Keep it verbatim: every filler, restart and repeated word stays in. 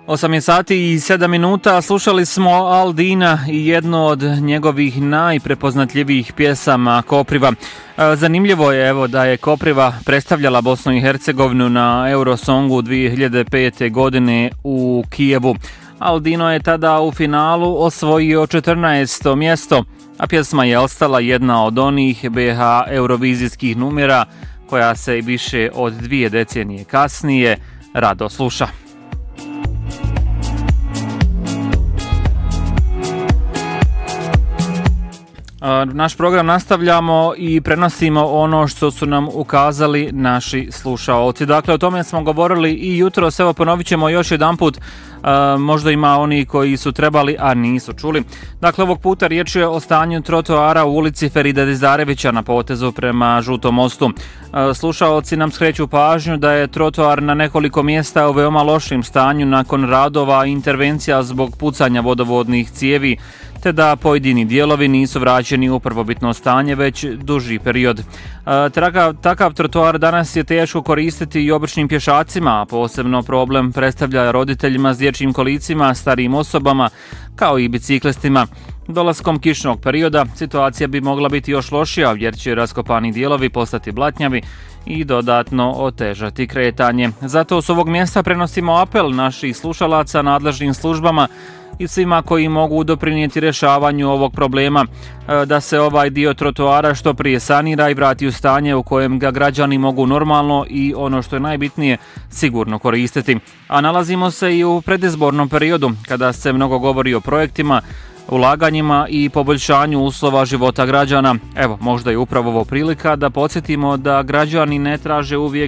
osam je sati i sedam minuta, slušali smo Al Dina i jednu od njegovih najprepoznatljivijih pjesama Kopriva. Zanimljivo je evo da je Kopriva predstavljala Bosnu i Hercegovinu na Eurosongu dvije hiljade pete. godine u Kijevu. Al Dino je tada u finalu osvojio četrnaesto mjesto, a pjesma je ostala jedna od onih B H eurovizijskih numera koja se više od dvije decenije kasnije rado sluša. Naš program nastavljamo i prenosimo ono što su nam ukazali naši slušaoci. Dakle, o tome smo govorili i jutros, evo ponovit ćemo još jedan put, možda ima oni koji su trebali, a nisu čuli. Dakle, ovog puta riječ je o stanju trotoara u ulici Ferida Dizarevića na potezu prema Žutom mostu. Slušaoci nam skreću pažnju da je trotoar na nekoliko mjesta u veoma lošim stanju nakon radova i intervencija zbog pucanja vodovodnih cijevi, te da pojedini dijelovi nisu vraćeni u prvobitno stanje već duži period. Takav, takav trotoar danas je teško koristiti i običnim pješacima, a posebno problem predstavlja roditeljima s dječjim kolicima, starijim osobama, kao i biciklistima. Dolaskom kišnog perioda situacija bi mogla biti još lošija jer će raskopani dijelovi postati blatnjavi i dodatno otežati kretanje. Zato s ovog mjesta prenosimo apel naših slušalaca nadležnim službama i svima koji mogu doprinijeti rješavanju ovog problema da se ovaj dio trotoara što prije sanira i vrati u stanje u kojem ga građani mogu normalno i, ono što je najbitnije, sigurno koristiti. A nalazimo se i u predizbornom periodu kada se mnogo govori o projektima, ulaganjima i poboljšanju uslova života građana. Evo, možda je upravo ovo prilika da podsjetimo da građani ne traže uvijek